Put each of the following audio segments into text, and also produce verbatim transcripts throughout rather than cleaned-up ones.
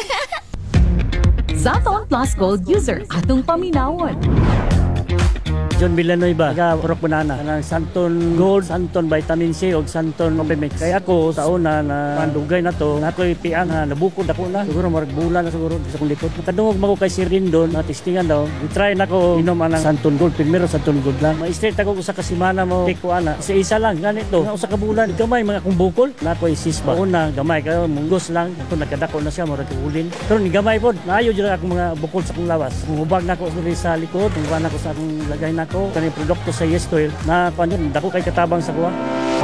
Zaton Plus Gold user atong paminawon. John Villanueva, taga Purok Banana, ng Santon Gold, Santon Vitamin C o Santon Complemix. Kaya ako sa una na mandugay na to, na ako'y piang na nabukod ako na. Siguro marag bulan na siguro sa kong likod. Nakadungog mo ko kay Sir Rindon, na testingan daw. I-try na ko inom ang Santon Gold. Primero Santon Gold lang. Ma-straight ako sa kasimana mo. Take ko ana. Isa-isa lang, ganito. Nga usa ka bulan. Gamay mga kong bukol. Na ako'y sisba. Una, gamay. Kaya munggos lang. Ito nagkadako na siya, marag ulin. Pero ni gamay po, naayo dyan akong mga bukol sa kong lawas. Hubag na ako sa likod. Hubag na ako sa akong lagay na ko kani produkto sa Yes Oil na kuan yun dako kay katabang sa kuha.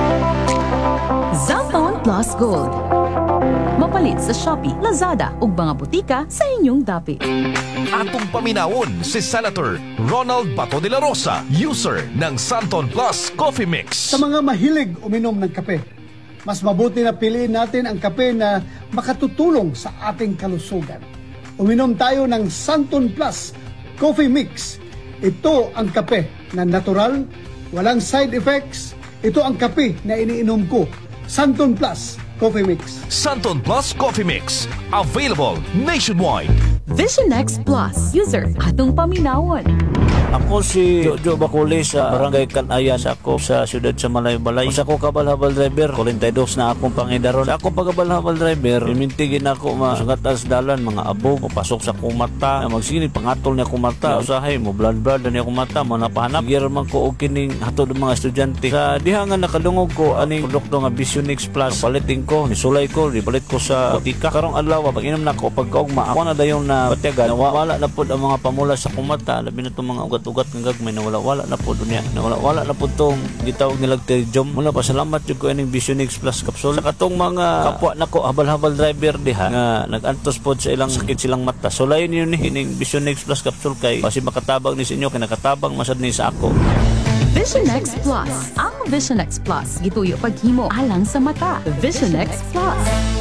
Zaton Plus Gold. Mapalit sa Shopee, Lazada ug mga butika sa inyong dapit. Atong paminawon si Senator Ronald Bato de la Rosa, user ng Santon Plus Coffee Mix. Sa mga mahilig uminom ng kape, mas mabuti na piliin natin ang kape na makatutulong sa ating kalusugan. Uminom tayo ng Santon Plus Coffee Mix. Ito ang kape na natural, walang side effects. Ito ang kape na iniinom ko. Santon Plus Coffee Mix. Santon Plus Coffee Mix. Available nationwide. Vision X Plus user atong paminawon. Ako si Jojo Baculi sa Barangay Kanayan sa ako sa siyudad sa Malay-Balay. Sa ako kabal-habal driver, forty-two na akong pangidaron. Sa ako pagkabal-habal driver, imintigin ako masugat as dalan, mga abog, o pasok sa kumata, magsinit, pangatol niya kumata, usahay mo, blood-blood na niya kumata, mo napahanap. Giraman ko o kining hatod ng mga estudyante. Sa dihangan nakadungog ko, aning produkto nga Vision X Plus, palitin ko, nisulay ko, ipalit ko sa butika. Karong adlaw, pag inom na ko, pagkaugma, ako na dayon na batyagan, wala na po ang mga pamula sa kumata, labi na itong mga ugat ugat ng gagmay na wala-wala na po dunya na wala-wala na po itong gitawag nilag Teridium. Muna pa salamat yung ko ining Vision X Plus capsule. Sa katong mga kapwa na ko habal-habal driver diha nga nag-antos po sa ilang sakit silang mata. So layon yun ni ining Vision X Plus capsule kay kasi makatabang ni sa inyo kay nakatabang masad ni sa ako. Vision X Plus. Ang Vision X Plus gituyo paghimo alang sa mata. Vision X Plus.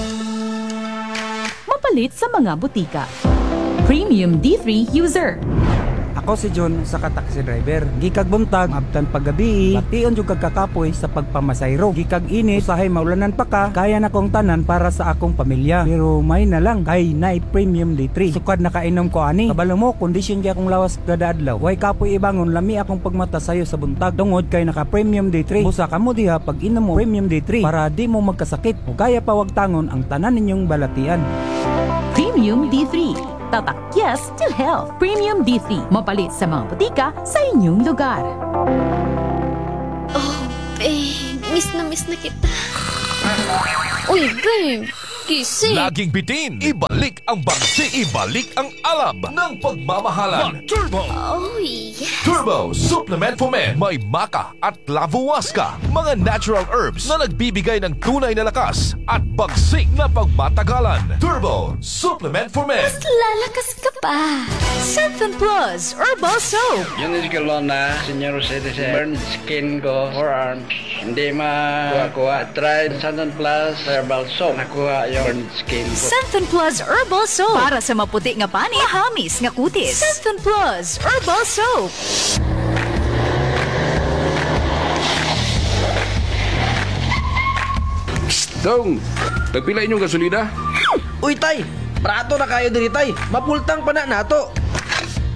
Mapalit sa mga butika. Premium D three user. Ako si John sa taxi driver. Gikag buntag, abtan paggabi, bation jud kag kakapoy sa pagpamasayro. Gikag init, usahay maulanan pa ka, kaya na kong tanan para sa akong pamilya. Pero may na lang, kay na premium D three. Sukad nakainom ko ani. Kabalo mo, kondisyon gyud akong lawas kada adlaw. Way kapoy ibangon, lami akong pagmata sayo sa buntag. Tungod kay naka premium D three. Busa kamo diha pag inom mo premium D three para di mo magkasakit. O kaya pa wag tangon ang tanan ninyong balatian. Premium D three. Tatak yes to health. Premium D three. Mapalit sa mga butika sa inyong lugar. Oh, babe. Miss na miss na kita. Uy, babe. Gising. Laging bitin, ibalik ang bagsi, ibalik ang alab ng pagmamahalan. Turbo! Oh, yes. Turbo Supplement for Men. May maka at lavuwaska, mga natural herbs na nagbibigay ng tunay na lakas at bagsik na pagmatagalan. Turbo Supplement for Men. Mas lalakas ka pa. Santon Plus Herbal Soap. Yun is ko na senior citizen. Burn skin ko, forearms. Hindi ma-kuha-kuha. Try Santon Plus Herbal Soap. Nakuha yung burn skin ko. Santon Plus Herbal Soap. Para sa maputi nga pani, mahamis nga kutis. Santon Plus Herbal Soap. Dong, nagpila inyong gasolina? Uy, tay! Prato na kayo diri, tay! Mapultang pa na nato!